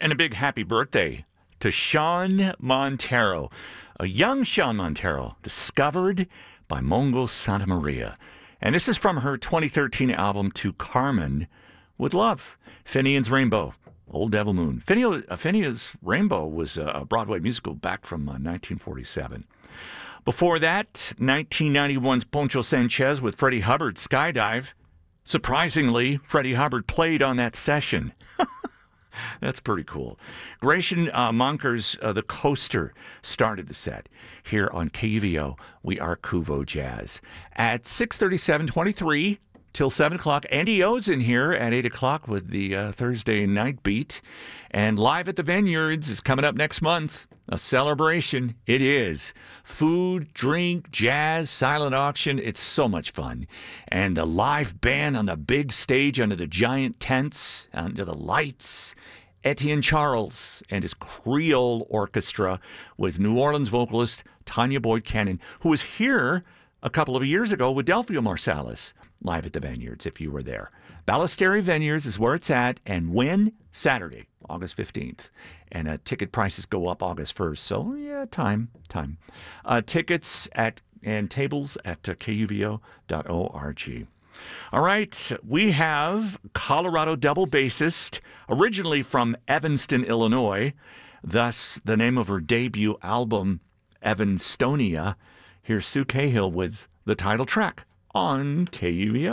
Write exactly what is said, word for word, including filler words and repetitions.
And a big happy birthday to Sean Montero, a young Sean Montero, discovered by Mongo Santa Maria. And this is from her twenty thirteen album To Carmen with Love, Finian's Rainbow, Old Devil Moon. Finney, uh, Phineas Rainbow was a Broadway musical back from uh, nineteen forty-seven. Before that, nineteen ninety-one's Poncho Sanchez with Freddie Hubbard, Skydive. Surprisingly, Freddie Hubbard played on that session. That's pretty cool. Gratian uh, Monker's uh, The Coaster started the set here on K U V O. We are Kuvo Jazz. At six thirty-seven twenty-three till seven o'clock, Andy O's in here at eight o'clock with the uh, Thursday Night Beat. And Live at the Vineyards is coming up next month. A celebration. It is. Food, drink, jazz, silent auction. It's so much fun. And a live band on the big stage under the giant tents, under the lights. Etienne Charles and his Creole Orchestra with New Orleans vocalist Tanya Boyd Cannon, who was here a couple of years ago with Delphio Marsalis, live at the Vineyards, if you were there. Ballesteri Vineyards is where it's at, and when? Saturday, August fifteenth. And uh, ticket prices go up August first, so yeah, time, time. Uh, tickets at and tables at uh, K U V O dot org. All right, we have Colorado double bassist, originally from Evanston, Illinois, thus the name of her debut album, Evanstonia. Here's Sue Cahill with the title track on K U V O.